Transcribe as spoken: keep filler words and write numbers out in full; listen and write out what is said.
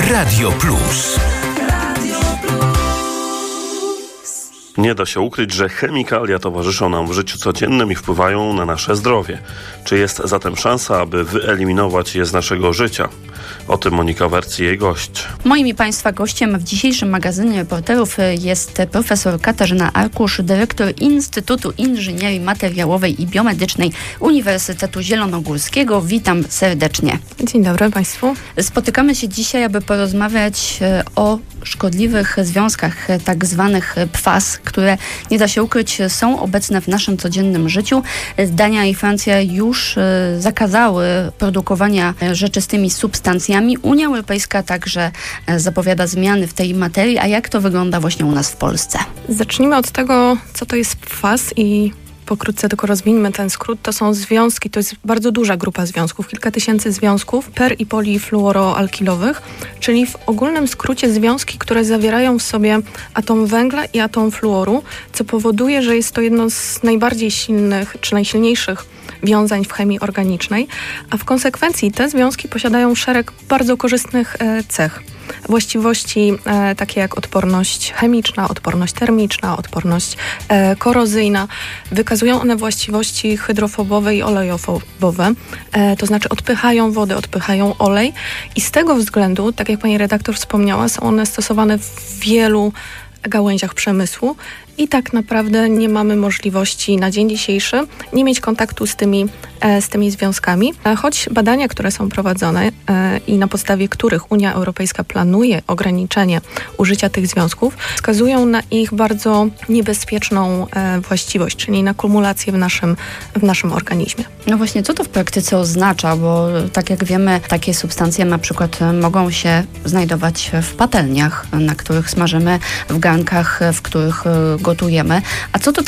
Radio Plus. Nie da się ukryć, że chemikalia towarzyszą nam w życiu codziennym i wpływają na nasze zdrowie. Czy jest zatem szansa, aby wyeliminować je z naszego życia? O tym Monika Werc i jej gość. Moim i Państwa gościem w dzisiejszym magazynie reporterów jest profesor Katarzyna Arkusz, dyrektor Instytutu Inżynierii Materiałowej i Biomedycznej Uniwersytetu Zielonogórskiego. Witam serdecznie. Dzień dobry Państwu. Spotykamy się dzisiaj, aby porozmawiać o szkodliwych związkach, tak zwanych P F A S, które, nie da się ukryć, są obecne w naszym codziennym życiu. Dania i Francja już zakazały produkowania rzeczy z tymi substancjami. Unia Europejska także zapowiada zmiany w tej materii. A jak to wygląda właśnie u nas w Polsce? Zacznijmy od tego, co to jest P F A S i pokrótce tylko rozwiniemy ten skrót. To są związki, to jest bardzo duża grupa związków, kilka tysięcy związków per- i polifluoroalkilowych, czyli w ogólnym skrócie związki, które zawierają w sobie atom węgla i atom fluoru, co powoduje, że jest to jedno z najbardziej silnych, czy najsilniejszych wiązań w chemii organicznej, a w konsekwencji te związki posiadają szereg bardzo korzystnych e, cech. Właściwości e, takie jak odporność chemiczna, odporność termiczna, odporność e, korozyjna. Wykazują one właściwości hydrofobowe i olejofobowe, e, to znaczy odpychają wodę, odpychają olej i z tego względu, tak jak pani redaktor wspomniała, są one stosowane w wielu gałęziach przemysłu i tak naprawdę nie mamy możliwości na dzień dzisiejszy nie mieć kontaktu z tymi, e, z tymi związkami. E, choć badania, które są prowadzone e, i na podstawie których Unia Europejska planuje ograniczenie użycia tych związków, wskazują na ich bardzo niebezpieczną e, właściwość, czyli na kumulację w naszym, w naszym organizmie. No właśnie, co to w praktyce oznacza? Bo tak jak wiemy, takie substancje na przykład mogą się znajdować w patelniach, na których smażymy, w garnkach, w których gotujemy. A co to